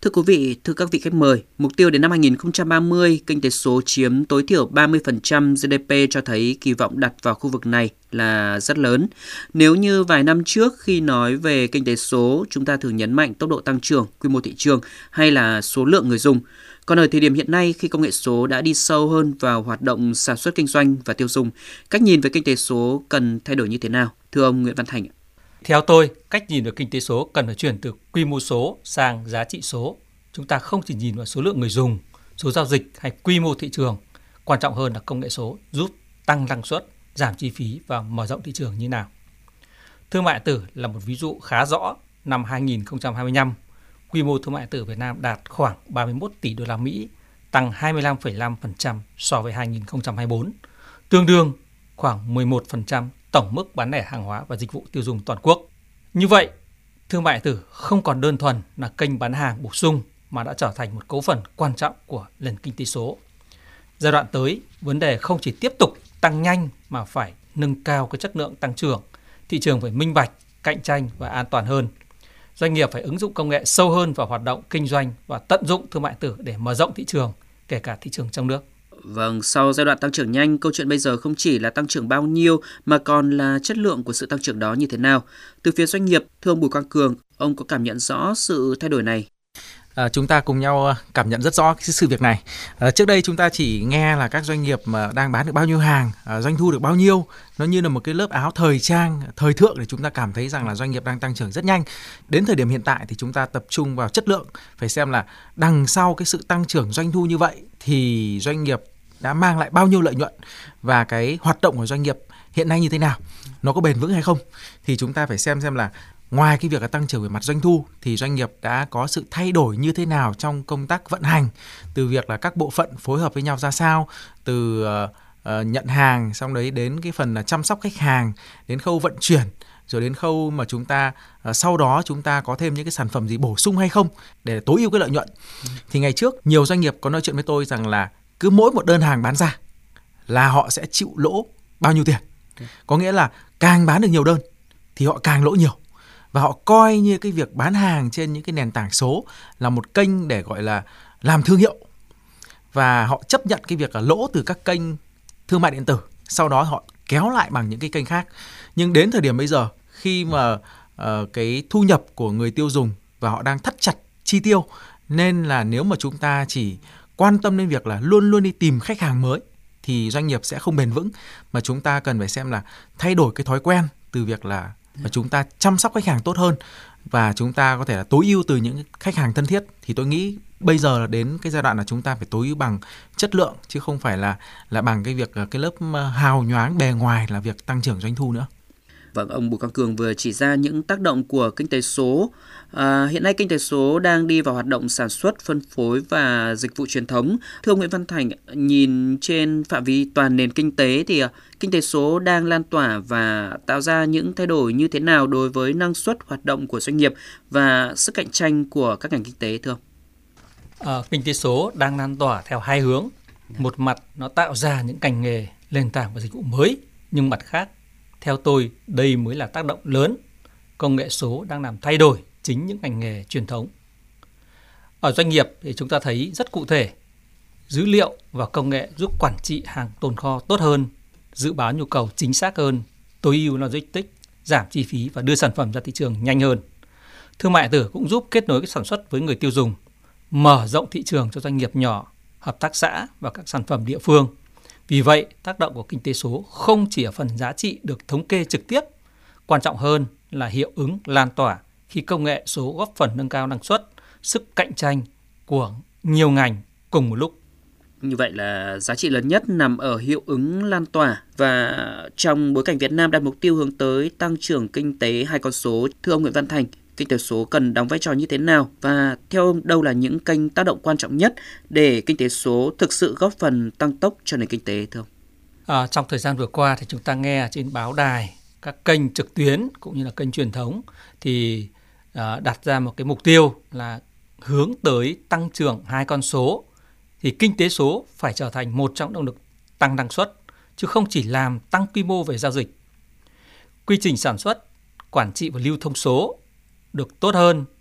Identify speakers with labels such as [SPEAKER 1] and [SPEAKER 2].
[SPEAKER 1] Thưa quý vị, thưa các vị khách mời, mục tiêu đến năm 2030, kinh tế số chiếm tối thiểu 30% GDP cho thấy kỳ vọng đặt vào khu vực này là rất lớn. Nếu như vài năm trước khi nói về kinh tế số, chúng ta thường nhấn mạnh tốc độ tăng trưởng, quy mô thị trường hay là số lượng người dùng. Còn ở thời điểm hiện nay, khi công nghệ số đã đi sâu hơn vào hoạt động sản xuất kinh doanh và tiêu dùng, cách nhìn về kinh tế số cần thay đổi như thế nào? Thưa ông Nguyễn Văn Thành.
[SPEAKER 2] Theo tôi, cách nhìn về kinh tế số cần phải chuyển từ quy mô số sang giá trị số. Chúng ta không chỉ nhìn vào số lượng người dùng, số giao dịch hay quy mô thị trường. Quan trọng hơn là công nghệ số giúp tăng năng suất, giảm chi phí và mở rộng thị trường như nào. Thương mại điện tử là một ví dụ khá rõ. Năm 2025, quy mô thương mại điện tử Việt Nam đạt khoảng 31 tỷ đô la Mỹ, tăng 25,5% so với 2024, tương đương khoảng 11% tổng mức bán lẻ hàng hóa và dịch vụ tiêu dùng toàn quốc. Như vậy, thương mại điện tử không còn đơn thuần là kênh bán hàng bổ sung mà đã trở thành một cấu phần quan trọng của nền kinh tế số. Giai đoạn tới, vấn đề không chỉ tiếp tục tăng nhanh mà phải nâng cao cái chất lượng tăng trưởng, thị trường phải minh bạch, cạnh tranh và an toàn hơn. Doanh nghiệp phải ứng dụng công nghệ sâu hơn vào hoạt động kinh doanh và tận dụng thương mại điện tử để mở rộng thị trường, kể cả thị trường trong nước.
[SPEAKER 1] Vâng, sau giai đoạn tăng trưởng nhanh, câu chuyện bây giờ không chỉ là tăng trưởng bao nhiêu mà còn là chất lượng của sự tăng trưởng đó như thế nào. Từ phía doanh nghiệp, thưa ông Bùi Quang Cường, ông có cảm nhận rõ sự thay đổi này?
[SPEAKER 3] Chúng ta cùng nhau cảm nhận rất rõ cái sự việc này. Trước đây chúng ta chỉ nghe là các doanh nghiệp mà đang bán được bao nhiêu hàng, doanh thu được bao nhiêu. Nó như là một cái lớp áo thời trang, thời thượng để chúng ta cảm thấy rằng là doanh nghiệp đang tăng trưởng rất nhanh. Đến thời điểm hiện tại thì chúng ta tập trung vào chất lượng. Phải xem là đằng sau cái sự tăng trưởng doanh thu như vậy thì doanh nghiệp đã mang lại bao nhiêu lợi nhuận và cái hoạt động của doanh nghiệp hiện nay như thế nào, nó có bền vững hay không. Thì chúng ta phải xem là ngoài cái việc là tăng trưởng về mặt doanh thu thì doanh nghiệp đã có sự thay đổi như thế nào trong công tác vận hành, từ việc là các bộ phận phối hợp với nhau ra sao, từ nhận hàng, xong đấy đến cái phần là chăm sóc khách hàng, đến khâu vận chuyển, rồi đến khâu mà chúng ta sau đó chúng ta có thêm những cái sản phẩm gì bổ sung hay không để tối ưu cái lợi nhuận. Thì ngày trước nhiều doanh nghiệp có nói chuyện với tôi rằng là cứ mỗi một đơn hàng bán ra là họ sẽ chịu lỗ bao nhiêu tiền. Có nghĩa là càng bán được nhiều đơn thì họ càng lỗ nhiều. Và họ coi như cái việc bán hàng trên những cái nền tảng số là một kênh để gọi là làm thương hiệu. Và họ chấp nhận cái việc là lỗ từ các kênh thương mại điện tử. Sau đó họ kéo lại bằng những cái kênh khác. Nhưng đến thời điểm bây giờ khi mà cái thu nhập của người tiêu dùng và họ đang thắt chặt chi tiêu, nên là nếu mà chúng ta chỉ quan tâm đến việc là luôn luôn đi tìm khách hàng mới thì doanh nghiệp sẽ không bền vững, mà chúng ta cần phải xem là thay đổi cái thói quen từ việc là chúng ta chăm sóc khách hàng tốt hơn và chúng ta có thể là tối ưu từ những khách hàng thân thiết. Thì tôi nghĩ bây giờ đến cái giai đoạn là chúng ta phải tối ưu bằng chất lượng chứ không phải là bằng cái việc cái lớp hào nhoáng bề ngoài là việc tăng trưởng doanh thu nữa.
[SPEAKER 1] Vâng, ông Bùi Quang Cường vừa chỉ ra những tác động của kinh tế số. Hiện nay kinh tế số đang đi vào hoạt động sản xuất, phân phối và dịch vụ truyền thống. Thưa ông Nguyễn Văn Thành, nhìn trên phạm vi toàn nền kinh tế thì kinh tế số đang lan tỏa và tạo ra những thay đổi như thế nào đối với năng suất hoạt động của doanh nghiệp và sức cạnh tranh của các ngành kinh tế thưa ông?
[SPEAKER 2] Kinh tế số đang lan tỏa theo hai hướng. Một mặt nó tạo ra những ngành nghề, nền tảng và dịch vụ mới, nhưng mặt khác theo tôi, đây mới là tác động lớn. Công nghệ số đang làm thay đổi chính những ngành nghề truyền thống. Ở doanh nghiệp thì chúng ta thấy rất cụ thể, dữ liệu và công nghệ giúp quản trị hàng tồn kho tốt hơn, dự báo nhu cầu chính xác hơn, tối ưu logistics, giảm chi phí và đưa sản phẩm ra thị trường nhanh hơn. Thương mại điện tử cũng giúp kết nối cái sản xuất với người tiêu dùng, mở rộng thị trường cho doanh nghiệp nhỏ, hợp tác xã và các sản phẩm địa phương. Vì vậy, tác động của kinh tế số không chỉ ở phần giá trị được thống kê trực tiếp, quan trọng hơn là hiệu ứng lan tỏa khi công nghệ số góp phần nâng cao năng suất, sức cạnh tranh của nhiều ngành cùng một lúc.
[SPEAKER 1] Như vậy là giá trị lớn nhất nằm ở hiệu ứng lan tỏa, và trong bối cảnh Việt Nam đặt mục tiêu hướng tới tăng trưởng kinh tế hai con số, thưa ông Nguyễn Văn Thành, kinh tế số cần đóng vai trò như thế nào và theo ông đâu là những kênh tác động quan trọng nhất để kinh tế số thực sự góp phần tăng tốc cho nền kinh tế thưa ông?
[SPEAKER 2] Trong thời gian vừa qua thì chúng ta nghe trên báo đài, các kênh trực tuyến cũng như là kênh truyền thống thì đặt ra một cái mục tiêu là hướng tới tăng trưởng hai con số, thì kinh tế số phải trở thành một trong động lực tăng năng suất chứ không chỉ làm tăng quy mô về giao dịch. Quy trình sản xuất, quản trị và lưu thông số được tốt hơn